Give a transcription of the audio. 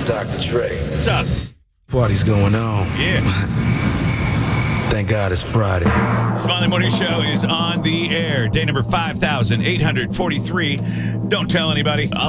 Dr. Dre. What's up? Party's going on. Yeah. Thank God it's Friday. Smiley Morning Show is on the air. Day number 5,843. Don't tell anybody.